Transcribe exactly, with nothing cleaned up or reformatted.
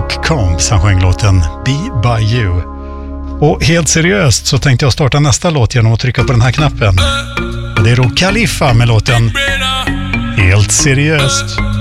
Luke Combs. Han sjöng låten Be By You. Och helt seriöst så tänkte jag starta nästa låt genom att trycka på den här knappen. Och det är då Khalifa med låten Helt seriöst.